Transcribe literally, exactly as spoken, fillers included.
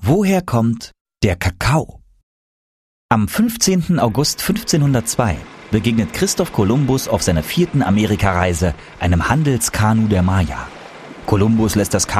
Woher kommt der Kakao? Am fünfzehnten August fünfzehnhundertzwei begegnet Christoph Kolumbus auf seiner vierten Amerikareise einem Handelskanu der Maya. Kolumbus lässt das Kanu